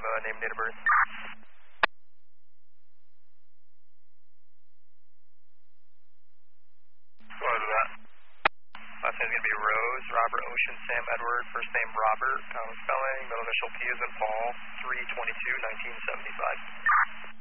have a name and date of birth? What was that? Last name's going to be Rose, Robert, Ocean, Sam, Edward. First name Robert, spelling, middle initial P as in Paul, 3/22/1975.